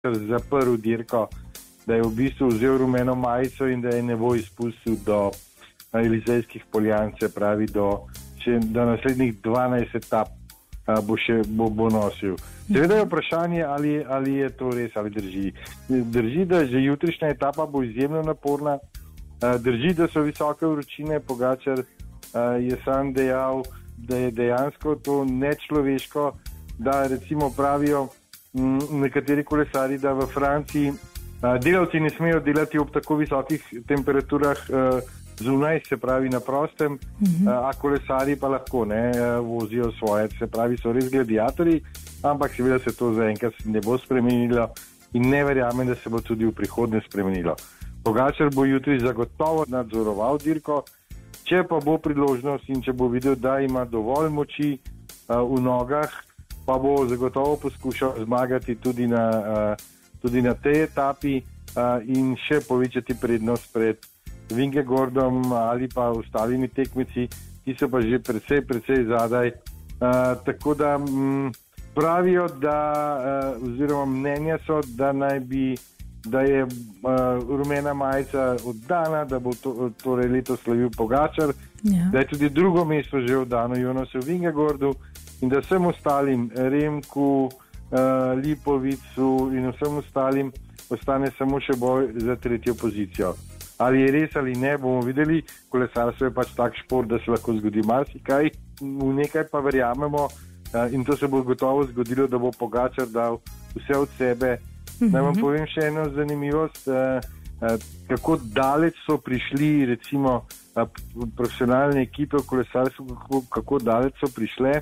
zaprl dirko, da je v bistvu vzel rumeno majico in da je ne bo izpustil do Elizejskih poljan, se pravi do naslednjih 12 etap bo nosil. Seveda je vprašanje, ali je to res, ali drži. Drži, da že jutrišnja etapa bo izjemno naporna, drži, da so visoke vročine. Pogačar je sam dejal, da je dejansko to nečloveško, da recimo pravijo nekateri kolesari, da v Franciji delavci ne smejo delati ob tako visokih temperaturah zunaj, se pravi na prostem, a kolesari pa lahko vozijo svoje, se pravi so res gladiatorji, ampak seveda se to zaenkrat ne bo spremenilo in ne verjamem, da se bo tudi v prihodnje spremenilo. Pogačar bo jutri zagotovo nadzoroval dirko, če pa bo priložnost in če bo videl, da ima dovolj moči v nogah, pa bo zagotovo poskušal zmagati tudi na tej etapi in še povečati prednost pred Vingegaardom ali pa ostalimi tekmeci, ki so pa že precej zadaj. Tako da pravijo, oziroma mnenja so, da je rumena majica oddana, da bo torej letos slavil Pogačar, da je tudi drugo mesto že oddano Jonasu Vingegaardu in da vsem ostalim, Remku, Lipovicu in vsem ostalim ostane samo še boj za tretjo pozicijo. Ali je res ali ne, bomo videli. Kolesarstvo je pač tak šport, da se lahko zgodi marsikaj. V nekaj pa verjamemo in to se bo gotovo zgodilo, da bo Pogačar dal vse od sebe. Naj vam povem še eno zanimivost, kako daleč so prišli recimo profesionalne ekipe v kolesarstvu, kako daleč so prišle.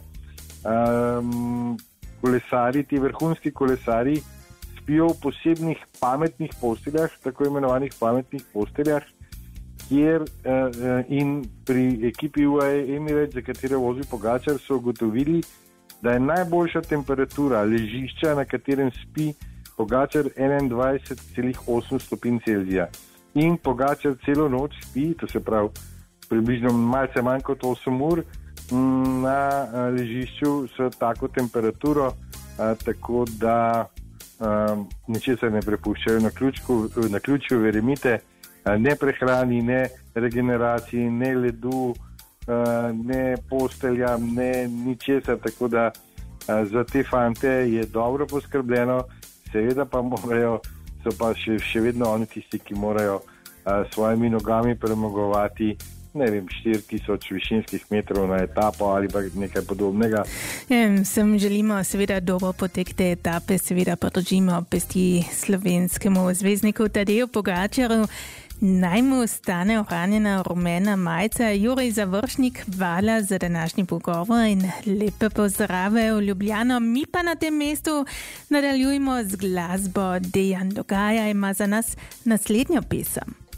Kolesari, ti vrhunski kolesari spijo v posebnih pametnih posteljah, tako imenovanih pametnih posteljah, kjer in pri ekipi UAE Emirates, za katero vozi Pogačar, so ugotovili, da je najboljša temperatura ležišča, na katerem spi Pogačar 21,8 stopinj Celzija. In Pogačar celo noč spi, to se pravi približno malce manj kot 8 ur, na ležišču s tako temperaturo, tako da ničesar ne prepuščajo na ključju, verjemite, ne prehrani, ne regeneraciji, ne ledu, ne posteljam, ne ničesar, tako da za te fante je dobro poskrbljeno, seveda pa so pa še vedno oni tisti, ki morajo svojimi nogami premagovati 4000 višinskih metrov na etapo ali pa nekaj podobnega. Vsem želimo seveda dobro potek te etape, seveda podržimo pesti slovenskemu zvezdniku Tadeju Pogačaru. Naj mu stane ohranjena rumena majica. Jurij Završnik, hvala za današnji pogovor in lepe pozdrave v Ljubljano. Mi pa na tem mestu nadaljujemo z glasbo. Dejan Dogaja ima za nas naslednjo pesem.